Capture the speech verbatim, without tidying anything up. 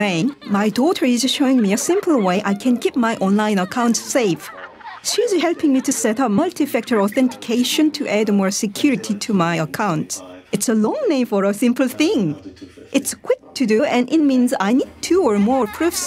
My daughter is showing me a simple way I can keep my online account safe. She's helping me to set up multi-factor authentication to add more security to my account. It's a long name for a simple thing. It's quick to do and it means I need two or more proofs